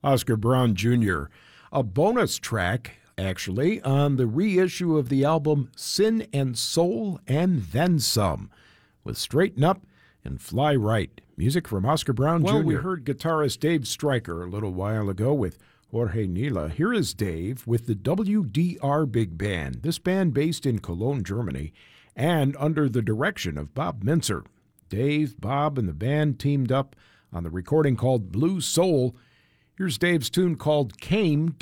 Oscar Brown Jr. A bonus track, actually, on the reissue of the album Sin and Soul and Then Some, with Straighten Up and Fly Right. Music from Oscar Brown Jr. Well, we heard guitarist Dave Stryker a little while ago with Jorge Nila. Here is Dave with the WDR Big Band, this band based in Cologne, Germany, and under the direction of Bob Mintzer. Dave, Bob, and the band teamed up on the recording called Blue Soul. Here's Dave's tune called Came